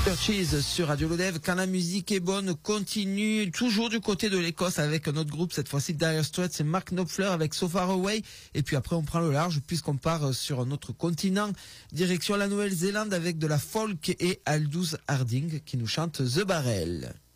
Cheese sur Radio Lodève. Quand la musique est bonne, continue toujours du côté de l'Écosse avec notre groupe, cette fois-ci Dire Straits, c'est Mark Knopfler avec So Far Away. Et puis après on prend le large puisqu'on part sur un autre continent, direction la Nouvelle-Zélande avec de la folk et Aldous Harding qui nous chante The Barrel.